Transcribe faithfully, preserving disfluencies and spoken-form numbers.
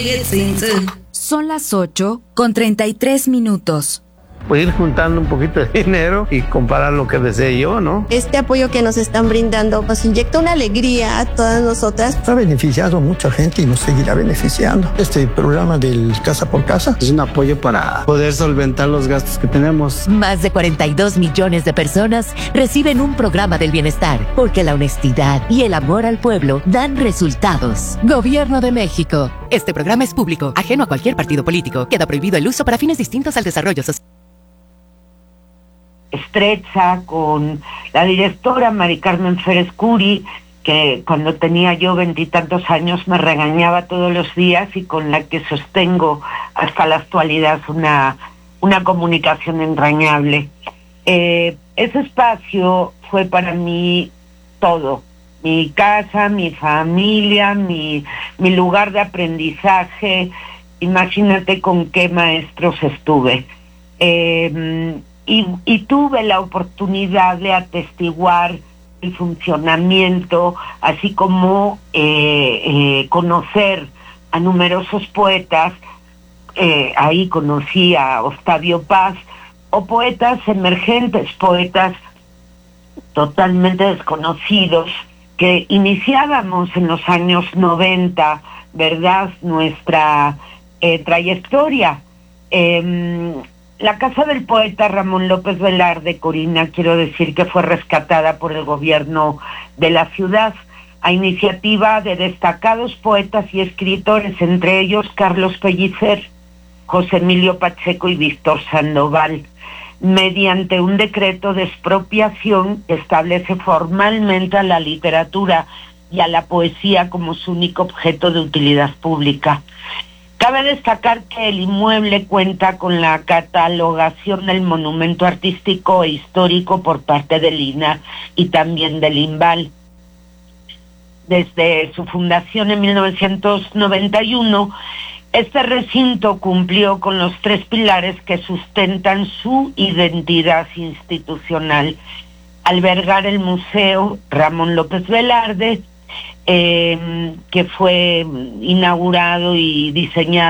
Son las ocho con treinta y tres minutos. Pues ir juntando un poquito de dinero y comparar lo que desee yo, ¿no? Este apoyo que nos están brindando nos inyecta una alegría a todas nosotras. Ha beneficiado a mucha gente y nos seguirá beneficiando. Este programa del Casa por Casa es un apoyo para poder solventar los gastos que tenemos. Más de cuarenta y dos millones de personas reciben un programa del bienestar, porque la honestidad y el amor al pueblo dan resultados. Gobierno de México. Este programa es público, ajeno a cualquier partido político. Queda prohibido el uso para fines distintos al desarrollo social. Estrecha con la directora Mari Carmen Férez Curi, que cuando tenía yo veintitantos años me regañaba todos los días y con la que sostengo hasta la actualidad una, una comunicación entrañable. Eh, ese espacio fue para mí todo, mi casa, mi familia, mi, mi lugar de aprendizaje. Imagínate con qué maestros estuve. Eh, Y, y tuve la oportunidad de atestiguar el funcionamiento, así como eh, eh, conocer a numerosos poetas. Eh, ahí conocí a Octavio Paz, o poetas emergentes, poetas totalmente desconocidos, que iniciábamos en los años noventa, ¿verdad?, nuestra eh, trayectoria. Eh, La casa del poeta Ramón López Velarde, Corina, quiero decir que fue rescatada por el gobierno de la ciudad a iniciativa de destacados poetas y escritores, entre ellos Carlos Pellicer, José Emilio Pacheco y Víctor Sandoval, mediante un decreto de expropiación que establece formalmente a la literatura y a la poesía como su único objeto de utilidad pública. Cabe destacar que el inmueble cuenta con la catalogación del monumento artístico e histórico por parte del I N A y también del INVAL. Desde su fundación en mil novecientos noventa y uno, este recinto cumplió con los tres pilares que sustentan su identidad institucional: albergar el Museo Ramón López Velarde, eh, que fue inaugurado y diseñado